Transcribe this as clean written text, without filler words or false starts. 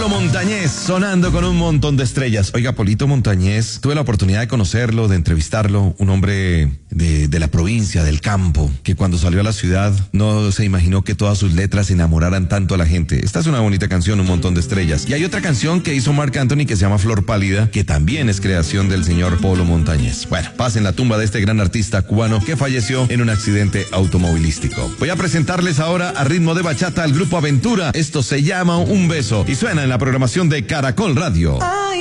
Polito Montañés, sonando con un montón de estrellas. Oiga, Polito Montañés, tuve la oportunidad de conocerlo, de entrevistarlo, un hombre de la provincia, del campo, que cuando salió a la ciudad no se imaginó que todas sus letras enamoraran tanto a la gente. Esta es una bonita canción, un montón de estrellas. Y hay otra canción que hizo Marc Anthony que se llama Flor Pálida, que también es creación del señor Polo Montañés. Bueno, pasen la tumba de este gran artista cubano que falleció en un accidente automovilístico. Voy a presentarles ahora a ritmo de bachata al grupo Aventura. Esto se llama Un Beso y suena en la programación de Caracol Radio.